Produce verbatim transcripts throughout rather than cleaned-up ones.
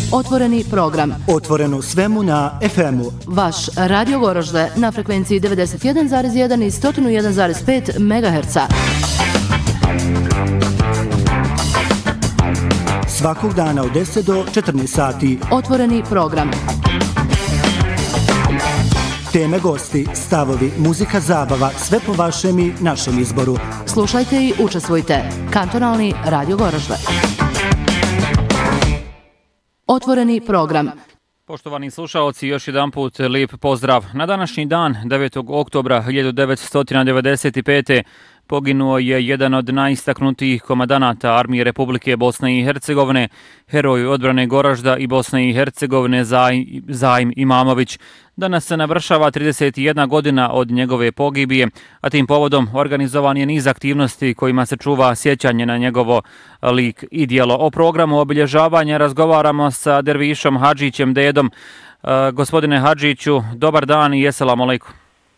Otvoreni program. Otvoreno svemu na ef emu. Vaš Radio Goražde na frekvenciji devedeset jedan zarez jedan i sto jedan zarez pet megaherca. Svakog dana od deset do četrnaest sati. Otvoreni program. Teme, gosti, stavovi, muzika, zabava, sve po vašem i našem izboru. Slušajte i učestvujte. Kantonalni Radio Goražde. Otvoreni program. Poštovani slušaoci, još jedan put lijep pozdrav. Na današnji dan, devetog oktobra hiljadu devetsto devedeset pete. poginuo je jedan od najistaknutijih komandanata Armije Republike Bosne i Hercegovine, heroj odbrane Goražda i Bosne i Hercegovine Zaim Imamović. Danas se navršava trideset jedna godina od njegove pogibije, a tim povodom organizovan je niz aktivnosti kojima se čuva sjećanje na njegovo lik i djelo. O programu obilježavanja razgovaramo sa Dervišom Hadžićem Dedom. E, gospodine Hadžiću, dobar dan i eselamu alejkum.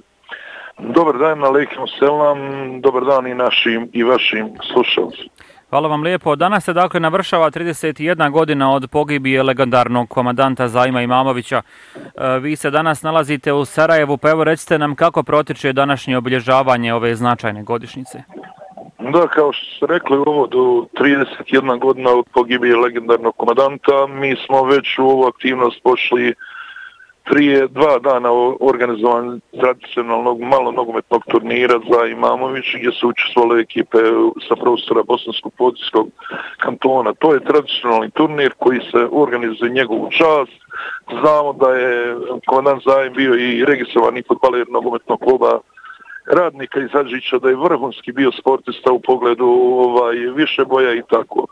Dobar dan, alejkum selam, dobar dan i našim i vašim slušalcima. Hvala vam lijepo. Danas se dakle navršava trideset jedna godina od pogibije legendarnog komandanta Zaima Imamovića. E, vi se danas nalazite u Sarajevu, pa evo recite nam kako protiče današnje obilježavanje ove značajne godišnjice. Da, kao što ste rekli, ovo do trideset jedna godina od pogibije legendarnog komandanta, mi smo već u ovu aktivnost pošli prije dva dana organizovan tradicionalnog malo nogometnog turnira za Imamović, gdje su učestvovale ekipe sa prostora Bosansko-Podijskog kantona. To je tradicionalni turnir koji se organizuje njegovu čast. Znamo da je komandant Zaim bio i registrovani fudbaler nogometnog kluba Radnika iz Hadžića, da je vrhunski bio sportista u pogledu ovaj, više boja i tako.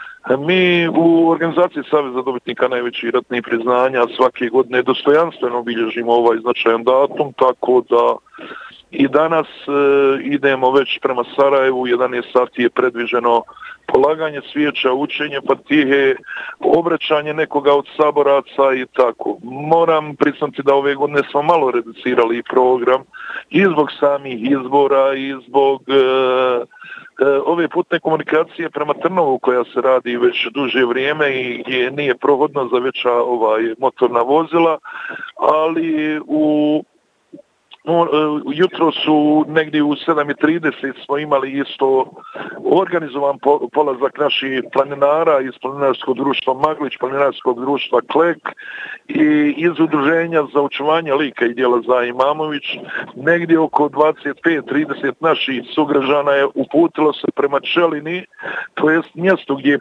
Mi u organizaciji Saveza dobitnika najvećih ratnih priznanja svake godine dostojanstveno obilježimo ovaj značajan datum, tako da i danas e, idemo već prema Sarajevu, jedanaest sati je predviđeno polaganje svijeća, učenje Fatihe, obraćanje nekoga od saboraca i tako. Moram priznati da ove godine smo malo reducirali program i zbog samih izbora i zbog e, e, ove putne komunikacije prema Trnovu koja se radi već duže vrijeme i gdje nije prohodno za veća ovaj, motorna vozila, ali u No, jutro su negdje u sedam i trideset smo imali isto organizovan polazak naših planinara iz planinarskog društva Maglić, planinarskog društva Klek i iz udruženja za očuvanje lika i djela Zaim Imamović. Negdje oko dvadeset pet trideset naših sugrađana je uputilo se prema Čelini, to jest mjestu gdje je